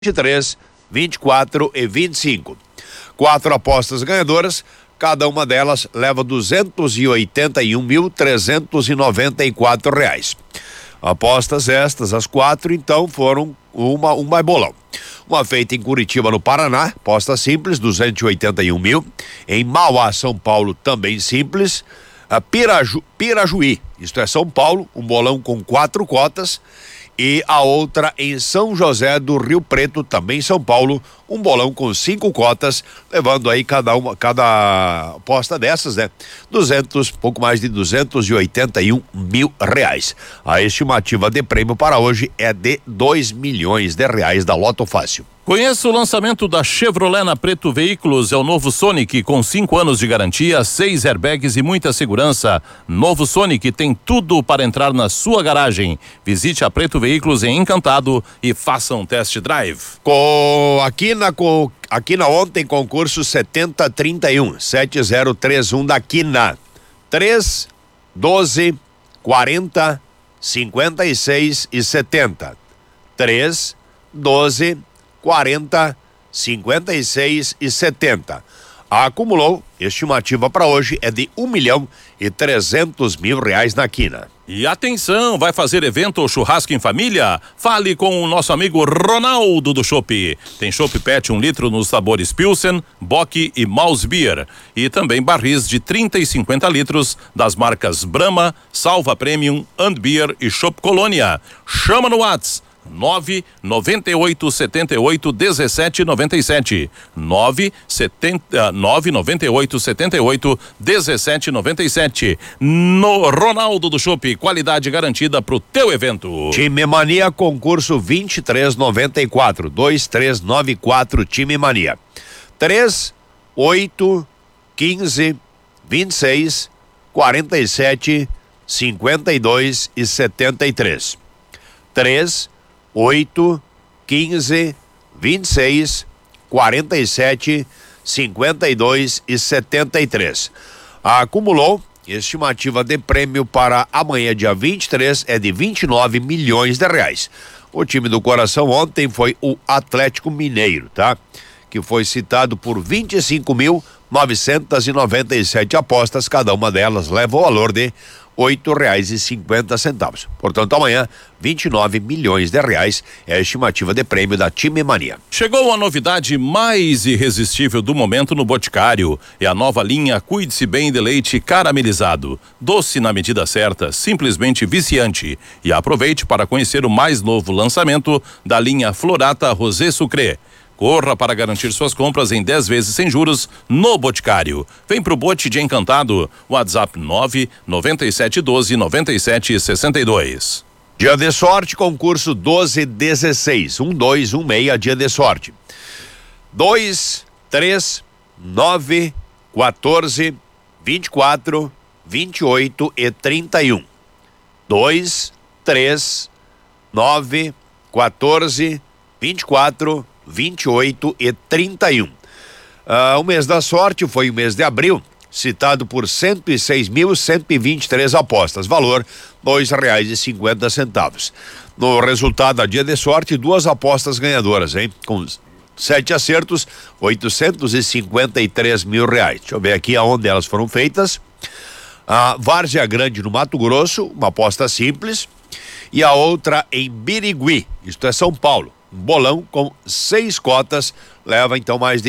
23, 24 e 25. 4 apostas ganhadoras, cada uma delas leva R$281.394. Apostas estas, as 4, então, foram um mais bolão. Uma feita em Curitiba, no Paraná, aposta simples, 281 mil. Em Mauá, São Paulo, também simples. Pirajuí, isto é São Paulo, um bolão com 4 cotas. E a outra em São José do Rio Preto, também São Paulo, um bolão com 5 cotas, levando aí cada aposta dessas, né? Pouco mais de R$281 mil. A estimativa de prêmio para hoje é de R$2 milhões da Loto Fácil. Conheça o lançamento da Chevrolet na Preto Veículos, é o novo Sonic com 5 anos de garantia, 6 airbags e muita segurança. Novo Sonic tem tudo para entrar na sua garagem. Visite a Preto Veículos em Encantado e faça um test drive. Aqui na ontem, concurso 7031 da Quina. 3, 12, 40, 56 e 70. 3, 12, 40, 56 e 70. Acumulou, estimativa para hoje é de R$1.300.000 na Quina. E atenção, vai fazer evento ou churrasco em família? Fale com o nosso amigo Ronaldo do Chopp. Tem Chopp Pet 1 litro nos sabores Pilsen, Bock e Maus Beer. E também barris de 30 e 50 litros das marcas Brahma, Salva Premium, Beer e Chopp Colônia. Chama no WhatsApp 998781797 998781797. No Ronaldo do Chopp, qualidade garantida pro teu evento. Time Mania, concurso 2394 Time Mania. 3, 8, 15, 26, 47, 52 e 73. 3, 8, 15, 26, 47, 52 e 73. Acumulou, estimativa de prêmio para amanhã, dia 23, é de R$29 milhões. O time do coração ontem foi o Atlético Mineiro, tá? Que foi citado por 25.997 apostas, cada uma delas leva o valor de R$8,50. Portanto, amanhã, R$29 milhões é a estimativa de prêmio da Time Mania. Chegou a novidade mais irresistível do momento no Boticário. É a nova linha Cuide-se Bem de Leite Caramelizado. Doce na medida certa, simplesmente viciante. E aproveite para conhecer o mais novo lançamento da linha Florata Rosé Sucré. Corra para garantir suas compras em 10 vezes sem juros no Boticário. Vem pro Bote de Encantado. WhatsApp 997129762. Dia de sorte, concurso 1216. 1216, dia de sorte. 2, 3, 9, 14, 24, 28 e 31. 2, 3, 9, 14, 24, 28 e 31. O mês da sorte foi o mês de abril, citado por 106.123 apostas, valor R$2,50. No resultado da dia de sorte, 2 apostas ganhadoras, hein? Com 7 acertos, R$853 mil. Deixa eu ver aqui aonde elas foram feitas. A Várzea Grande, no Mato Grosso, uma aposta simples, e a outra em Birigui, isto é São Paulo. Um bolão com 6 cotas leva então mais de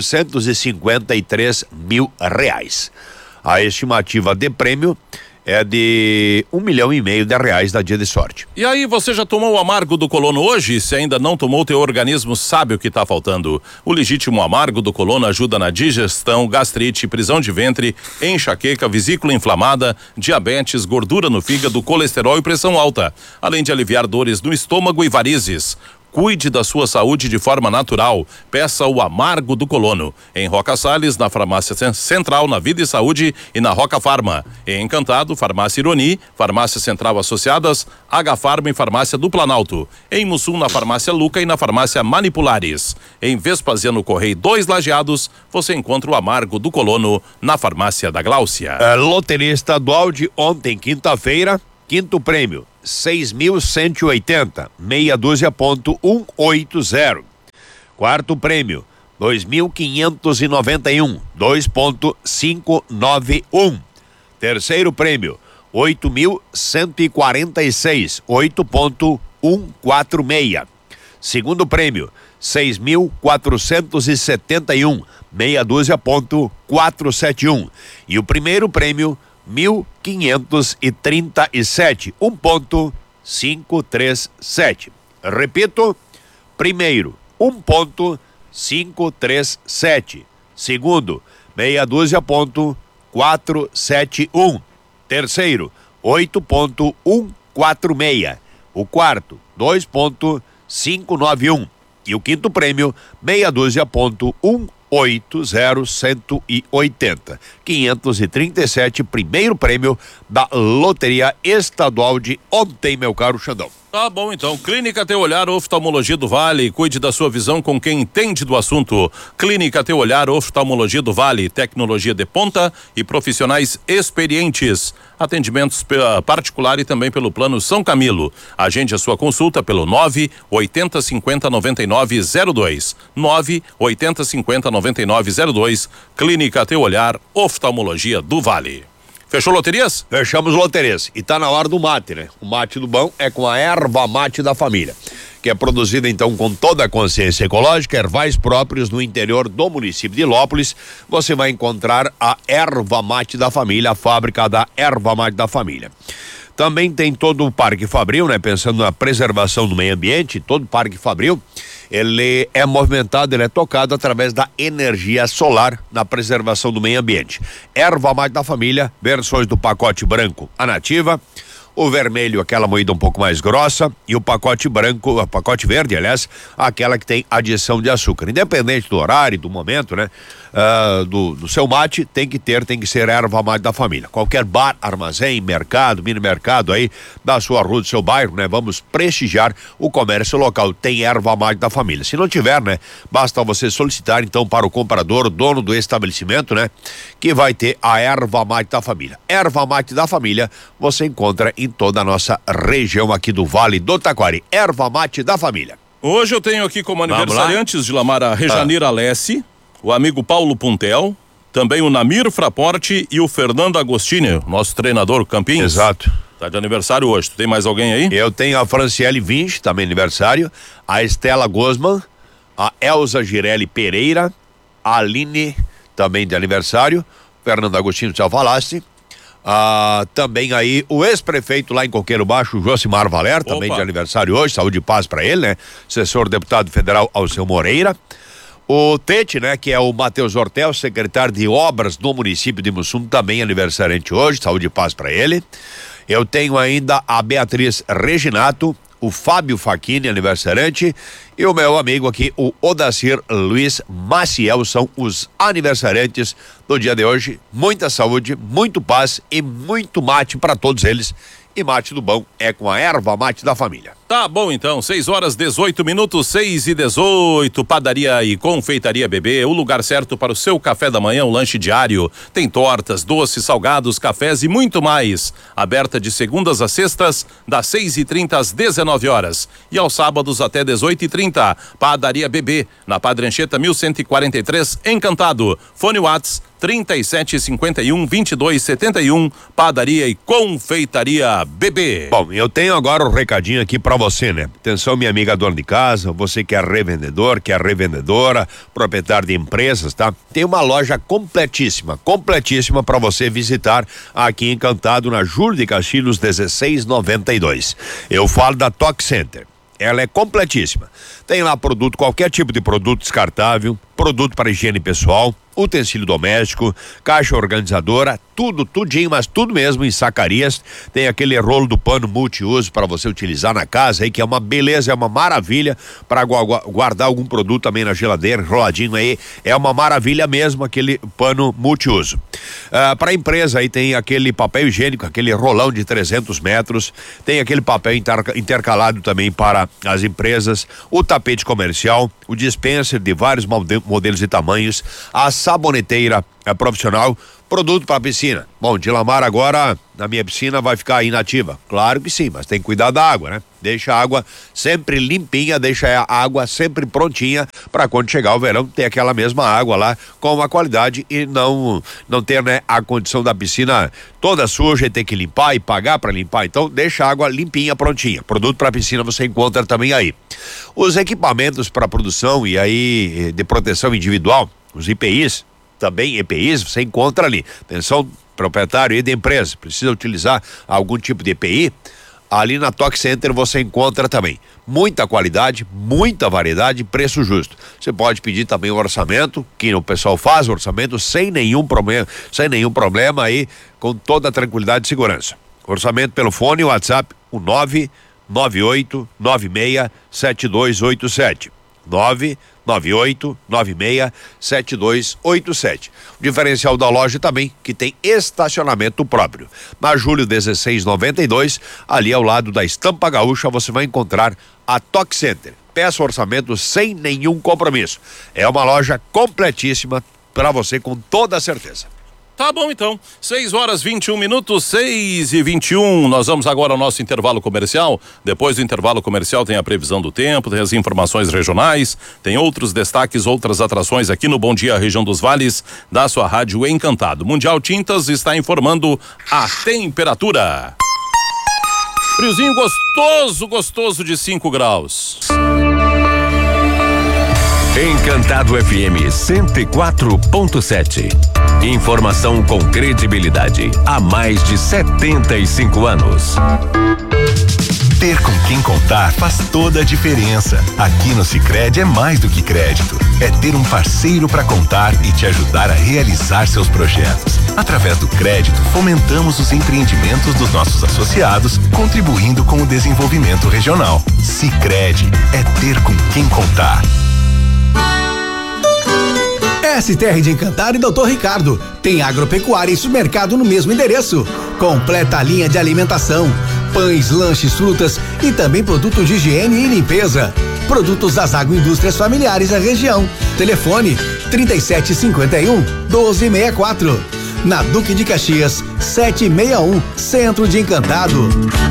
R$853 mil. A estimativa de prêmio é de R$1,5 milhão da dia de sorte. E aí, você já tomou o amargo do colono hoje? Se ainda não tomou, teu organismo sabe o que está faltando. O legítimo amargo do colono ajuda na digestão, gastrite, prisão de ventre, enxaqueca, vesícula inflamada, diabetes, gordura no fígado, colesterol e pressão alta, além de aliviar dores no estômago e varizes. Cuide da sua saúde de forma natural. Peça o amargo do colono. Em Roca Salles, na Farmácia Central, na Vida e Saúde e na Roca Farma. Em Encantado, Farmácia Ironi, Farmácia Central Associadas, H Farma e Farmácia do Planalto. Em Mussum, na Farmácia Luca e na Farmácia Manipulares. Em Vespasiano Correia 2 Lajeados, você encontra o amargo do colono na Farmácia da Gláucia. Loteria Estadual de ontem, quinta-feira, quinto prêmio. 6.180, meia dúzia ponto 180. Quarto prêmio, 2.591, 2.591. Terceiro prêmio, 8.146, 8.146. Segundo prêmio, 6.471, meia dúzia ponto 471. E o primeiro prêmio, 1.537, 1.537. Repito, primeiro, 1.537. Segundo, meia dúzia ponto 471. Terceiro, 8.146. O quarto, 2.591. E o quinto prêmio, meia dúzia ponto 180, 537, primeiro prêmio da Loteria Estadual de ontem, meu caro Xandão. Tá bom, então. Clínica Teu Olhar, Oftalmologia do Vale. Cuide da sua visão com quem entende do assunto. Clínica Teu Olhar, Oftalmologia do Vale. Tecnologia de ponta e profissionais experientes. Atendimentos particular e também pelo Plano São Camilo. Agende a sua consulta pelo 980509902. 980509902. Clínica Teu Olhar, Oftalmologia do Vale. Fechou loterias? Fechamos loterias. E tá na hora do mate, né? O mate do bom é com a erva mate da família, que é produzida então com toda a consciência ecológica, ervais próprios no interior do município de Ilópolis. Você vai encontrar a erva mate da família, a fábrica da erva mate da família. Também tem todo o Parque Fabril, né? Pensando na preservação do meio ambiente, todo o Parque Fabril, ele é movimentado, ele é tocado através da energia solar na preservação do meio ambiente. Erva mate da família, versões do pacote branco, a nativa, o vermelho, aquela moída um pouco mais grossa, e o pacote branco, o pacote verde, aliás, aquela que tem adição de açúcar. Independente do horário, do momento, né? Do seu mate, tem que ser erva mate da família. Qualquer bar, armazém, mercado, mini mercado aí da sua rua, do seu bairro, né? Vamos prestigiar o comércio local. Tem erva mate da família. Se não tiver, né? Basta você solicitar então para o comprador, o dono do estabelecimento, né? Que vai ter a erva mate da família. Erva mate da família você encontra em toda a nossa região aqui do Vale do Taquari. Erva mate da família. Hoje eu tenho aqui como aniversariantes de Lamar a Rejanira Alessi, o amigo Paulo Puntel, também o Namir Fraporte e o Fernando Agostini, nosso treinador Campinhos. Exato. Tá de aniversário hoje. Tu tem mais alguém aí? Eu tenho a Franciele Vinci, também aniversário, a Estela Gosman, a Elza Girelli Pereira, a Aline, também de aniversário, Fernando Agostini, já falaste. Também aí o ex-prefeito lá em Coqueiro Baixo, Josimar Valer, também de aniversário hoje, saúde e paz pra ele, né? Assessor deputado federal Alceu Moreira. O Tete, né, que é o Matheus Hortel, secretário de obras do município de Mussum, também aniversariante hoje, saúde e paz pra ele. Eu tenho ainda a Beatriz Reginato, o Fábio Facchini, aniversariante, e o meu amigo aqui, o Odacir Luiz Maciel, são os aniversariantes do dia de hoje. Muita saúde, muito paz e muito mate para todos eles. E mate do bom é com a erva mate da família. Tá bom então, 6:18, 6:18, Padaria e Confeitaria Bebê, o lugar certo para o seu café da manhã, o lanche diário. Tem tortas, doces, salgados, cafés e muito mais. Aberta de segundas a sextas, das 6:30 às 19 horas. E aos sábados até 18:30. Padaria Bebê, na Padre Anchieta 1143, Encantado. Fone Whats 3751-2271, Padaria e Confeitaria Bebê. Bom, eu tenho agora um recadinho aqui pra você, né? Atenção, minha amiga dona de casa, você que é revendedor, que é revendedora, proprietário de empresas, tá? Tem uma loja completíssima pra você visitar aqui em Encantado, na Júlio de Castilhos 1692. Eu falo da Toque Center. Ela é completíssima. Tem lá produto, qualquer tipo de produto descartável, produto para higiene pessoal, utensílio doméstico, caixa organizadora, tudinho, mas tudo mesmo em sacarias. Tem aquele rolo do pano multiuso para você utilizar na casa aí, que é uma beleza, é uma maravilha para guardar algum produto também na geladeira, enroladinho aí, é uma maravilha mesmo aquele pano multiuso. Para empresa aí tem aquele papel higiênico, aquele rolão de 300 metros, tem aquele papel intercalado também para as empresas, o tapete comercial, o dispenser de vários modelos e tamanhos, a saboneteira profissional, produto para piscina. Bom, Dilamar agora na minha piscina vai ficar inativa. Claro que sim, mas tem que cuidar da água, né? Deixa a água sempre limpinha, deixa a água sempre prontinha para quando chegar o verão ter aquela mesma água lá com uma qualidade e não ter, né, a condição da piscina toda suja e ter que limpar e pagar para limpar. Então deixa a água limpinha, prontinha. Produto para piscina você encontra também aí. Os equipamentos para produção e aí de proteção individual, os EPIs, também EPIs, você encontra ali. Atenção, proprietário aí da empresa, precisa utilizar algum tipo de EPI, ali na Toque Center você encontra também. Muita qualidade, muita variedade, preço justo. Você pode pedir também o orçamento, que o pessoal faz o orçamento sem nenhum problema aí, com toda a tranquilidade e segurança. Orçamento pelo fone, WhatsApp, o 998967287. 998967287. O diferencial da loja também, que tem estacionamento próprio. Na Júlio 1692, ali ao lado da Estampa Gaúcha, você vai encontrar a Toque Center. Peça orçamento sem nenhum compromisso. É uma loja completíssima para você com toda a certeza. Tá bom, então. 6h21, 6h21. Nós vamos agora ao nosso intervalo comercial. Depois do intervalo comercial tem a previsão do tempo, tem as informações regionais, tem outros destaques, outras atrações aqui no Bom Dia Região dos Vales, da sua rádio Encantado. Mundial Tintas está informando a temperatura. Friozinho gostoso de 5 graus. Encantado FM 104.7. Informação com credibilidade há mais de 75 anos. Ter com quem contar faz toda a diferença. Aqui no Sicredi é mais do que crédito. É ter um parceiro para contar e te ajudar a realizar seus projetos. Através do crédito, fomentamos os empreendimentos dos nossos associados, contribuindo com o desenvolvimento regional. Sicredi é ter com quem contar. STR de Encantado e Dr. Ricardo. Tem agropecuária e supermercado no mesmo endereço. Completa a linha de alimentação, pães, lanches, frutas e também produtos de higiene e limpeza. Produtos das agroindústrias familiares da região. Telefone 3751-1264. Na Duque de Caxias, 761, Centro de Encantado.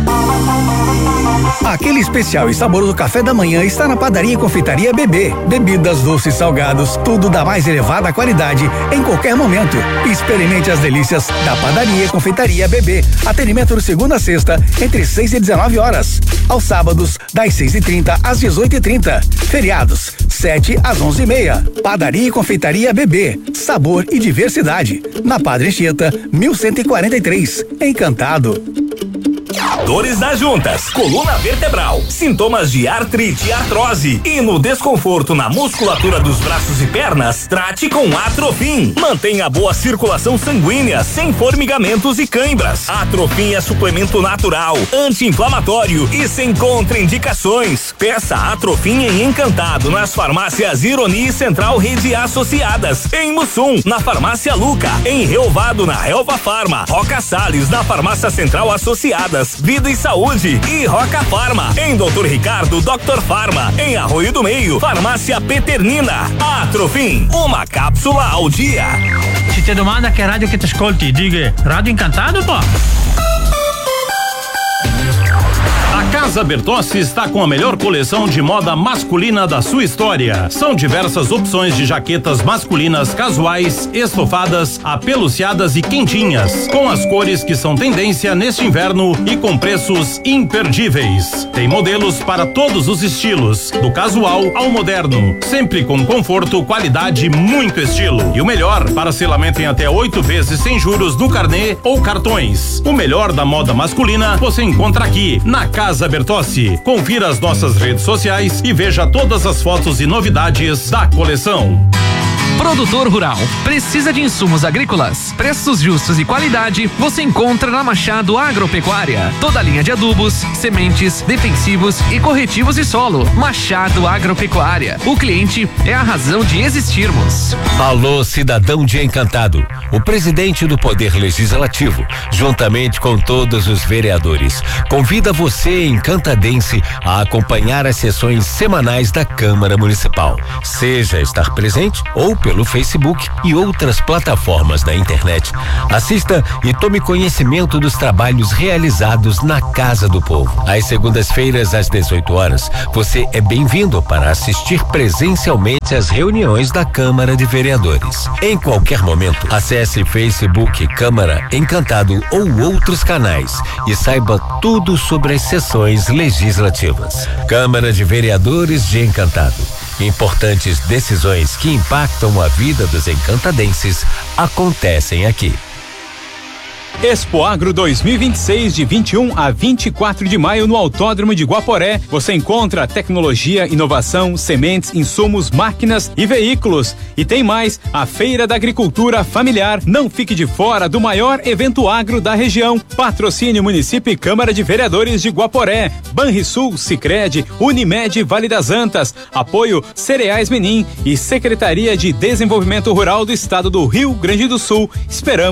Aquele especial e saboroso café da manhã está na Padaria e Confeitaria BB. Bebidas, doces, salgados, tudo da mais elevada qualidade em qualquer momento. Experimente as delícias da Padaria e Confeitaria BB. Atendimento de segunda a sexta, entre 6 e 19 horas. Aos sábados, das 6h30 às 18h30. Feriados, 7 às 11h30. Padaria e Confeitaria BB. Sabor e diversidade. Na Padre Anchieta, 1143. Encantado. Dores das juntas, coluna vertebral, sintomas de artrite e artrose e no desconforto na musculatura dos braços e pernas, trate com Atrofim. Mantenha boa circulação sanguínea, sem formigamentos e cãibras. Atrofim é suplemento natural, anti-inflamatório e sem contraindicações. Peça Atrofim em Encantado nas farmácias Ironi e Central Rede Associadas, em Mussum, na farmácia Luca, em Reovado, na Helva Farma, Roca Salles, na farmácia Central Associadas, Vida e Saúde e Roca Farma, em Dr. Ricardo, Dr. Farma, em Arroio do Meio, farmácia Peternina. Atrofim, uma cápsula ao dia. Se te domanda che rádio que te ascolti, diga Rádio Encantado, pô. A Casa Bertossi está com a melhor coleção de moda masculina da sua história. São diversas opções de jaquetas masculinas casuais, estofadas, apeluciadas e quentinhas, com as cores que são tendência neste inverno e com preços imperdíveis. Tem modelos para todos os estilos, do casual ao moderno, sempre com conforto, qualidade e muito estilo. E o melhor, parcelamento em até 8 vezes sem juros no carnê ou cartões. O melhor da moda masculina você encontra aqui, na Casa Bertossi. Confira as nossas redes sociais e veja todas as fotos e novidades da coleção. Produtor rural, precisa de insumos agrícolas, preços justos e qualidade, você encontra na Machado Agropecuária. Toda a linha de adubos, sementes, defensivos e corretivos de solo. Machado Agropecuária. O cliente é a razão de existirmos. Alô, cidadão de Encantado. O presidente do Poder Legislativo, juntamente com todos os vereadores, convida você, encantadense, a acompanhar as sessões semanais da Câmara Municipal. Seja estar presente ou pelo Facebook e outras plataformas da internet. Assista e tome conhecimento dos trabalhos realizados na Casa do Povo. Às segundas-feiras, às 18 horas, você é bem-vindo para assistir presencialmente às reuniões da Câmara de Vereadores. Em qualquer momento, acesse Facebook Câmara Encantado ou outros canais e saiba tudo sobre as sessões legislativas. Câmara de Vereadores de Encantado. Importantes decisões que impactam a vida dos encantadenses acontecem aqui. Expo Agro 2026, de 21 a 24 de maio no Autódromo de Guaporé. Você encontra tecnologia, inovação, sementes, insumos, máquinas e veículos. E tem mais, a Feira da Agricultura Familiar. Não fique de fora do maior evento agro da região. Patrocínio Município e Câmara de Vereadores de Guaporé. Banrisul, Sicredi, Unimed, Vale das Antas. Apoio Cereais Menin e Secretaria de Desenvolvimento Rural do Estado do Rio Grande do Sul. Esperamos